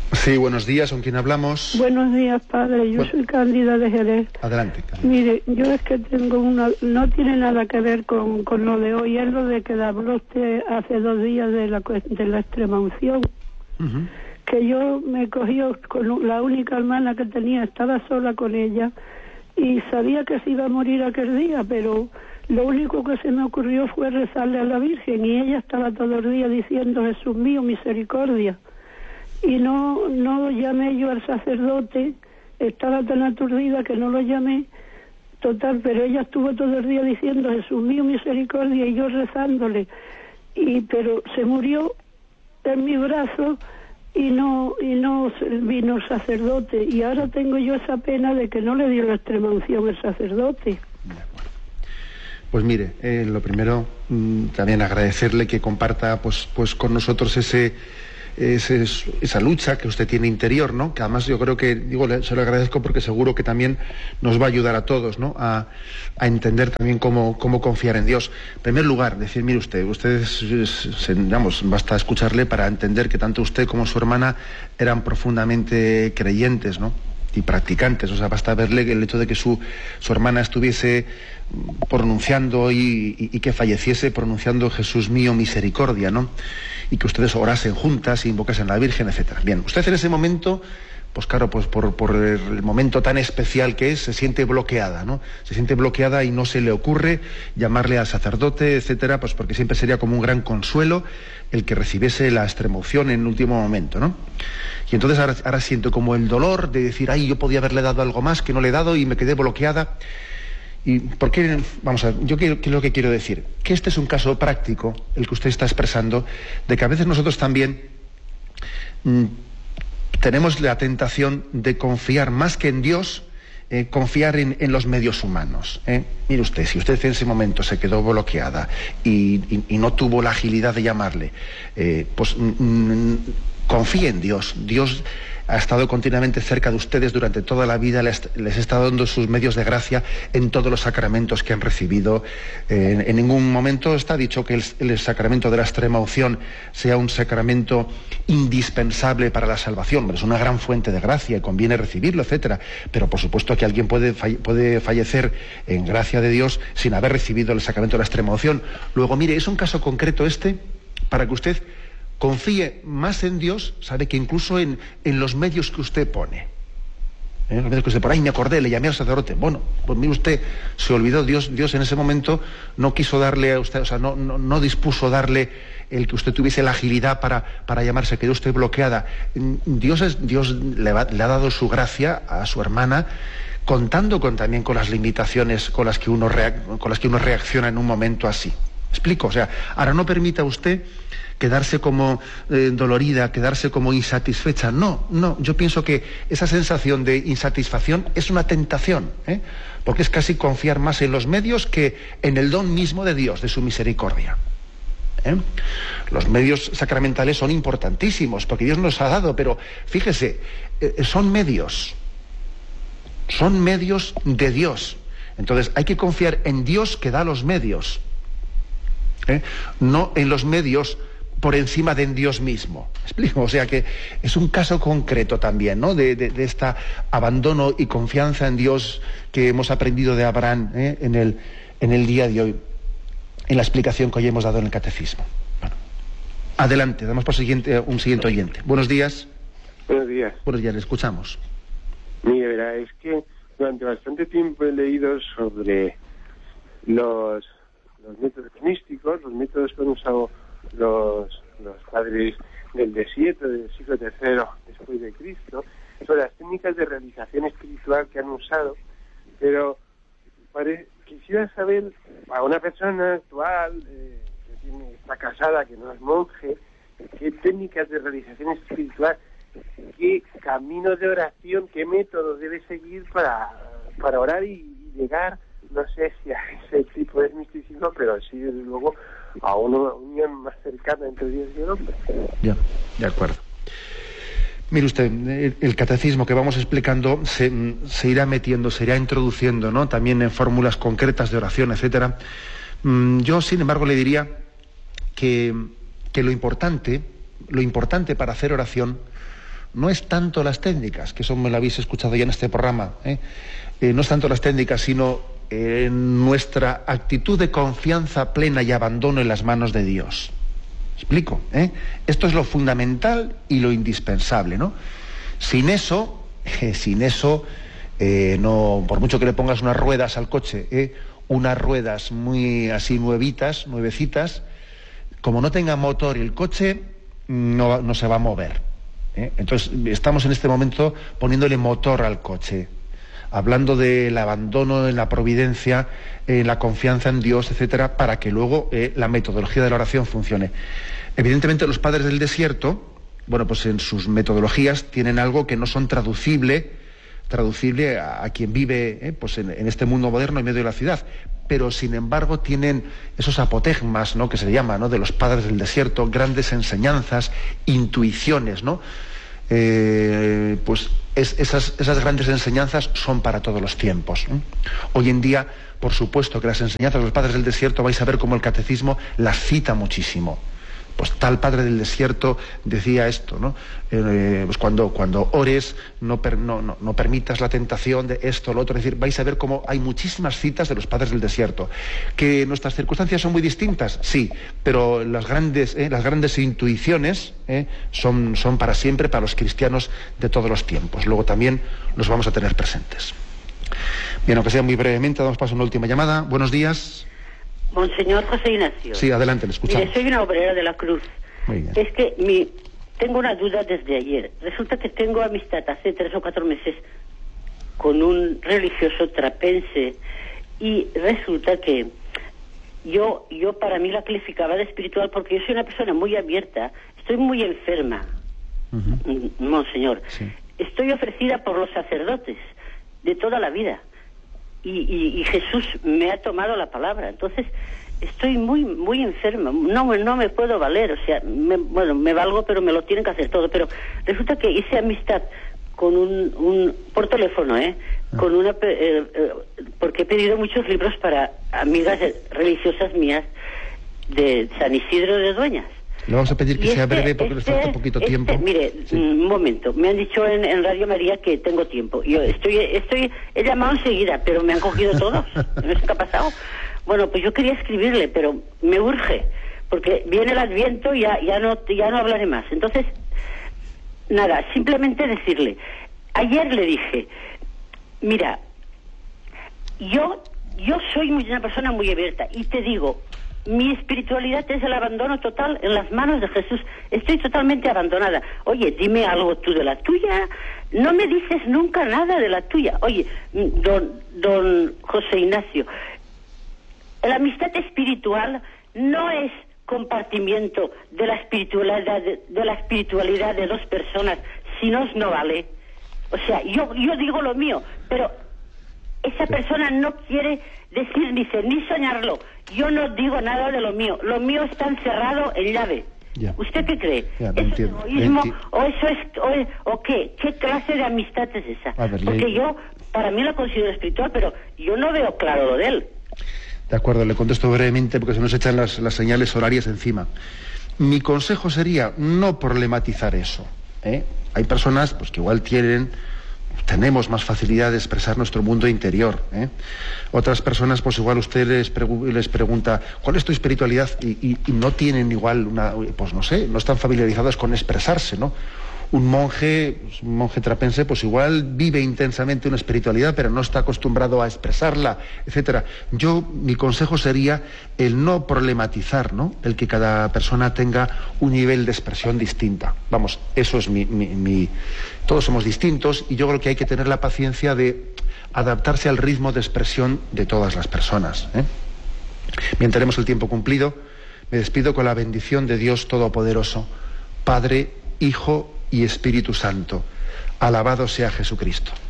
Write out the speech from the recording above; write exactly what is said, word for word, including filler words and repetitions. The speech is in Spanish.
Sí, buenos días, ¿con quién hablamos? Buenos días, padre, yo bueno, soy Cándida de Jerez. Adelante, Cándida. Mire, yo es que tengo una... No tiene nada que ver con, con lo de hoy, es lo de que habló usted hace dos días de la, de la extrema unción. Uh-huh. Que yo me cogí con la única hermana que tenía, estaba sola con ella, y sabía que se iba a morir aquel día, pero lo único que se me ocurrió fue rezarle a la Virgen, y ella estaba todo el día diciendo: Jesús mío, misericordia. Y no no llamé yo al sacerdote, estaba tan aturdida que no lo llamé, total, pero ella estuvo todo el día diciendo: Jesús mío, misericordia, y yo rezándole, y pero se murió en mi brazo y no y no vino el sacerdote, y ahora tengo yo esa pena de que no le dio la extrema unción el sacerdote. Pues mire, eh, lo primero, mmm, también agradecerle que comparta pues pues con nosotros ese Ese, esa lucha que usted tiene interior, ¿no? Que además yo creo que, digo, se lo agradezco porque seguro que también nos va a ayudar a todos, ¿no? A, a entender también cómo, cómo confiar en Dios. En primer lugar, decir, mire usted, usted, digamos, basta escucharle para entender que tanto usted como su hermana eran profundamente creyentes, ¿no? Y practicantes, o sea, basta verle el hecho de que su, su hermana estuviese pronunciando y, y, y que falleciese pronunciando Jesús mío, misericordia, ¿no? Y que ustedes orasen juntas, invocasen a la Virgen, etcétera. Bien, usted en ese momento, pues claro, pues por, por el momento tan especial que es, se siente bloqueada, ¿no? Se siente bloqueada y no se le ocurre llamarle al sacerdote, etcétera, pues porque siempre sería como un gran consuelo el que recibiese la extremounción en el último momento, ¿no? Y entonces ahora, ahora siento como el dolor de decir: ay, yo podía haberle dado algo más que no le he dado y me quedé bloqueada. ¿Y por qué? Vamos a ver, yo qué, qué es lo que quiero decir, que este es un caso práctico, el que usted está expresando, de que a veces nosotros también mmm, tenemos la tentación de confiar más que en Dios, eh, confiar en, en los medios humanos. ¿eh? Mire usted, si usted en ese momento se quedó bloqueada y, y, y no tuvo la agilidad de llamarle, eh, pues mmm, confíe en Dios. Dios ha estado continuamente cerca de ustedes durante toda la vida, les, les está dando sus medios de gracia en todos los sacramentos que han recibido. Eh, en, en ningún momento está dicho que el, el sacramento de la extrema unción sea un sacramento indispensable para la salvación. Es una gran fuente de gracia y conviene recibirlo, etcétera. Pero por supuesto que alguien puede, falle, puede fallecer en gracia de Dios sin haber recibido el sacramento de la extrema unción. Luego, mire, es un caso concreto este para que usted confíe más en Dios, sabe que incluso en, en los medios que usted pone. ¿Eh? Los medios que usted pone, ay, me acordé, le llamé al sacerdote. Bueno, pues mire usted, se olvidó, Dios, Dios en ese momento no quiso darle a usted, o sea, no, no, no dispuso darle el que usted tuviese la agilidad para, para llamarse, quedó usted bloqueada. Dios, es, Dios le, va, le ha dado su gracia a su hermana, contando con, también con las limitaciones con las que uno reac- con las que uno reacciona en un momento así. ¿Explico? O sea, ahora no permita usted quedarse como eh, dolorida, quedarse como insatisfecha. No, no, yo pienso que esa sensación de insatisfacción es una tentación, ¿eh? Porque es casi confiar más en los medios que en el don mismo de Dios, de su misericordia. ¿Eh? Los medios sacramentales son importantísimos, porque Dios nos ha dado, pero fíjese, eh, son medios, son medios de Dios. Entonces hay que confiar en Dios que da los medios, ¿eh? No en los medios por encima de en Dios mismo. ¿Me explico? O sea que es un caso concreto también, ¿no? De, de, de este abandono y confianza en Dios que hemos aprendido de Abraham, ¿eh? en, el, en el día de hoy, en la explicación que hoy hemos dado en el catecismo. Bueno, adelante, damos por siguiente, un siguiente oyente. Buenos días. Buenos días. Buenos días, le escuchamos. Mira, verá, es que durante bastante tiempo he leído sobre los, los métodos místicos, los métodos que han usado los, los padres del desierto del siglo tercero después de Cristo, sobre las técnicas de realización espiritual que han usado, pero pare, quisiera saber a una persona actual eh, que tiene, está casada, que no es monje, qué técnicas de realización espiritual, qué caminos de oración, qué métodos debe seguir para, para orar y, y llegar, no sé si a ese tipo de misticismo, pero sí, desde luego, a una unión más cercana entre Dios y el hombre. Ya, de acuerdo. Mire usted, el catecismo que vamos explicando se, se irá metiendo, se irá introduciendo, ¿no? También en fórmulas concretas de oración, etcétera. Yo, sin embargo, le diría que, que lo importante, lo importante para hacer oración no es tanto las técnicas, que eso me lo habéis escuchado ya en este programa, ¿eh? Eh, no es tanto las técnicas, sino eh, nuestra actitud de confianza plena y abandono en las manos de Dios. ¿Explico? ¿Eh? Esto es lo fundamental y lo indispensable, ¿no? Sin eso, eh, sin eso, eh, no, por mucho que le pongas unas ruedas al coche, eh, unas ruedas muy así nuevitas, nuevecitas, como no tenga motor y el coche no, no se va a mover, ¿eh? Entonces estamos en este momento poniéndole motor al coche, hablando del abandono en la providencia, en la confianza en Dios, etcétera, para que luego eh, la metodología de la oración funcione. Evidentemente los padres del desierto, bueno, pues en sus metodologías tienen algo que no son traducible, traducible a, a quien vive eh, pues en, en este mundo moderno en medio de la ciudad, pero sin embargo tienen esos apotegmas, ¿no?, que se llama, ¿no?, de los padres del desierto, grandes enseñanzas, intuiciones, ¿no? Eh, pues es, esas, esas grandes enseñanzas son para todos los tiempos, ¿eh? Hoy en día, por supuesto que las enseñanzas de los padres del desierto vais a ver cómo el catecismo las cita muchísimo. Pues tal padre del desierto decía esto, ¿no? Eh, pues cuando, cuando ores no, per, no, no, no permitas la tentación de esto, lo otro. Es decir, vais a ver cómo hay muchísimas citas de los padres del desierto. ¿Que nuestras circunstancias son muy distintas? Sí, pero las grandes, eh, las grandes intuiciones eh, son, son para siempre para los cristianos de todos los tiempos. Luego también los vamos a tener presentes. Bien, aunque sea muy brevemente, damos paso a una última llamada. Buenos días. Monseñor José Ignacio. Sí, adelante, le escuchamos. Mire, soy una obrera de la Cruz. Muy bien. Es que mi, tengo una duda desde ayer. Resulta que tengo amistad hace tres o cuatro meses con un religioso trapense y resulta que yo, yo para mí la calificaba de espiritual porque yo soy una persona muy abierta. Estoy muy enferma, uh-huh. Monseñor. Sí. Estoy ofrecida por los sacerdotes de toda la vida. Y, y, y Jesús me ha tomado la palabra, entonces estoy muy muy enferma, no, no me puedo valer, o sea, me, bueno, me valgo, pero me lo tienen que hacer todo, pero resulta que hice amistad con un, un por teléfono, ¿eh? Con una, eh, eh, porque he pedido muchos libros para amigas religiosas mías de San Isidro de Dueñas. Le vamos a pedir que y sea este, breve porque este, nos falta poquito este, tiempo. Mire, sí. Un momento. Me han dicho en, en Radio María que tengo tiempo. Yo estoy, estoy, he llamado enseguida, pero me han cogido todos. No sé qué ha pasado. Bueno, pues yo quería escribirle, pero me urge, porque viene el Adviento y ya, ya no, ya no hablaré más. Entonces, nada, simplemente decirle. Ayer le dije, mira, yo, yo soy una persona muy abierta y te digo. Mi espiritualidad es el abandono total en las manos de Jesús. Estoy totalmente abandonada. Oye, dime algo tú de la tuya. No me dices nunca nada de la tuya. Oye, don, don José Ignacio, la amistad espiritual no es compartimiento de la espiritualidad de, de la espiritualidad de dos personas, si no, no vale. O sea, yo, yo digo lo mío, pero esa persona no quiere decir ni ser, ni soñarlo. Yo no digo nada de lo mío. Lo mío está encerrado en llave. Ya. ¿Usted qué cree? Ya, ¿Es entiendo, egoísmo enti- o eso es o, o qué? ¿Qué clase de amistad es esa? Ver, Porque le... yo, para mí la considero espiritual, pero yo no veo claro lo de él. De acuerdo, le contesto brevemente porque se nos echan las, las señales horarias encima. Mi consejo sería no problematizar eso, ¿eh? Hay personas pues que igual tienen... tenemos más facilidad de expresar nuestro mundo interior, ¿eh? Otras personas, pues igual usted les, pregu- les pregunta ¿cuál es tu espiritualidad? Y, y, y no tienen igual una, pues no sé, no están familiarizadas con expresarse, ¿no? Un monje, pues un monje trapense, pues igual vive intensamente una espiritualidad, pero no está acostumbrado a expresarla, etcétera. Yo, mi consejo sería el no problematizar, ¿no? El que cada persona tenga un nivel de expresión distinta. Vamos, eso es mi, mi, mi... Todos somos distintos y yo creo que hay que tener la paciencia de adaptarse al ritmo de expresión de todas las personas, ¿eh? Bien, tenemos el tiempo cumplido. Me despido con la bendición de Dios Todopoderoso, Padre, Hijo y Espíritu Santo. Alabado sea Jesucristo.